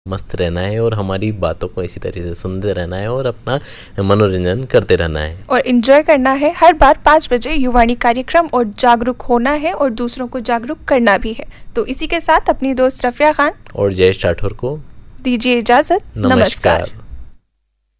मस्त रहना है और हमारी बातों को इसी तरह से सुनते रहना है और अपना मनोरंजन करते रहना है और एंजॉय करना है। हर बार 5 बजे युवाणी कार्यक्रम और जागरूक होना है और दूसरों को जागरूक करना भी है। तो इसी के साथ अपनी दोस्त रफिया खान और जयेश राठौर को दीजिए इजाजत। नमस्कार।